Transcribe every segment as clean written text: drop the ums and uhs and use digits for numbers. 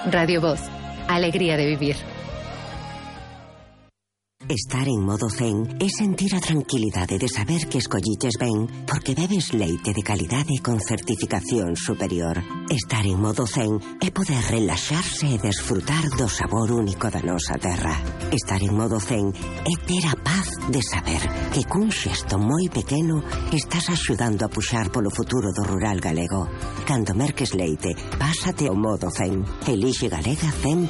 Radio Voz. Alegría de vivir. Estar en modo zen é sentir a tranquilidade de saber que escolliches ben porque bebes leite de calidade con certificación superior. Estar en modo zen é poder relaxarse e desfrutar do sabor único da nosa terra. Estar en modo zen é ter a paz de saber que cun xesto moi pequeno estás axudando a puxar polo futuro do rural galego. Cando merques leite, pásate ao modo zen. Elixe Galega 100%.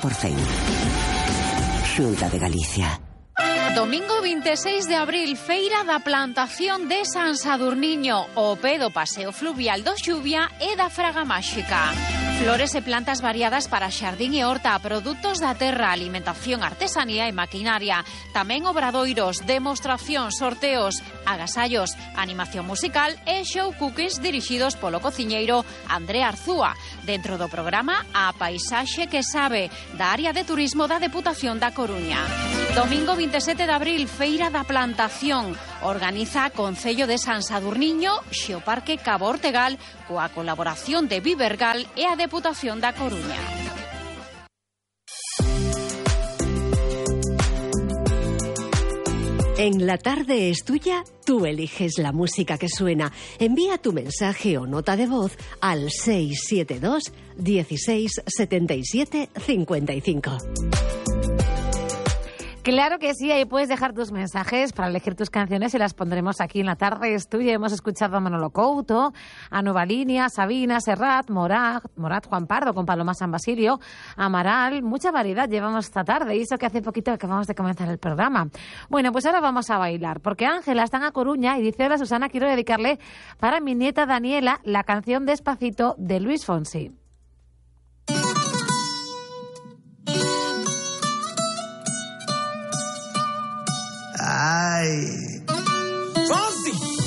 Xunta de Galicia. Domingo 26 de abril, Feira da Plantación de San Sadurniño, o pé do paseo fluvial do Xuvia e da Fraga Máxica. Flores e plantas variadas para xardín e horta, produtos da terra, alimentación, artesanía e maquinaria. Tamén obradoiros, demostración, sorteos, agasallos, animación musical e show cookies dirixidos polo cociñeiro André Arzúa. Dentro do programa, A Paisaxe que Sabe, da área de turismo da Deputación da Coruña. Domingo 27 de abril, Feira da Plantación. Organiza Concello de San Sadurniño, Xeoparque Cabo Ortegal, coa colaboración de Vivergal e a Deputación da Coruña. En La Tarde es Tuya, tú eliges la música que suena. Envía tu mensaje o nota de voz al 672 16 77 55. Claro que sí, ahí puedes dejar tus mensajes para elegir tus canciones y las pondremos aquí en La Tarde es Tuya. Hemos escuchado a Manolo Couto, a Nueva Línea, Sabina, Serrat, Morat, Juan Pardo con Paloma San Basilio, Amaral, mucha variedad llevamos esta tarde y eso que hace poquito que acabamos de comenzar el programa. Bueno, pues ahora vamos a bailar porque Ángela está en A Coruña y dice: hola Susana, quiero dedicarle para mi nieta Daniela la canción Despacito de Luis Fonsi. Ay. Fonsi.